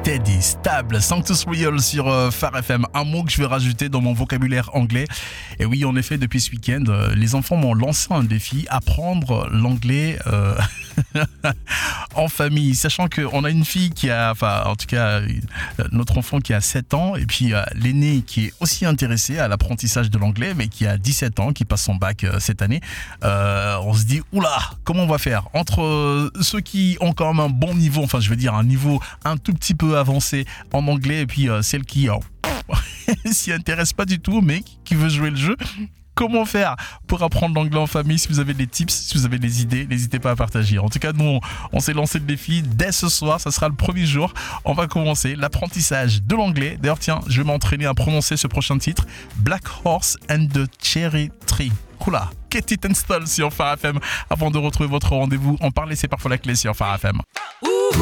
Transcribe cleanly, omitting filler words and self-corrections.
steady, stable, sanctus real sur Phare FM. Un mot que je vais rajouter dans mon vocabulaire anglais. Et oui, en effet, depuis ce week-end, les enfants m'ont lancé un défi, apprendre l'anglais en famille. Sachant qu'on a une fille qui a, enfin, en tout cas, notre enfant qui a 7 ans, et puis l'aîné qui est aussi intéressé à l'apprentissage de l'anglais, mais qui a 17 ans, qui passe son bac cette année. On se dit, oula, comment on va faire entre ceux qui ont quand même un bon niveau, enfin je veux dire un niveau un tout petit peu avancé en anglais, et puis celle qui s'y intéresse pas du tout mais qui veut jouer le jeu. Comment faire pour apprendre l'anglais en famille? Si vous avez des tips, si vous avez des idées, n'hésitez pas à partager. En tout cas, nous, on s'est lancé le défi dès ce soir. Ça sera le premier jour. On va commencer l'apprentissage de l'anglais. D'ailleurs, tiens, je vais m'entraîner à prononcer ce prochain titre. Black Horse and the Cherry Tree. Oula, get it installed sur Phare FM. Avant de retrouver votre rendez-vous, en parler, c'est parfois la clé sur Phare FM.